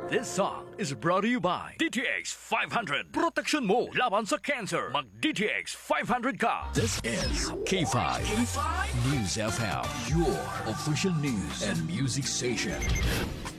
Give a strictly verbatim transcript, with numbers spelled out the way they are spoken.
This song is brought to you by D T X five hundred. Protection mo laban sa cancer. Mag D T X five hundred ka. This is K five, K five News F M, your official news and music station.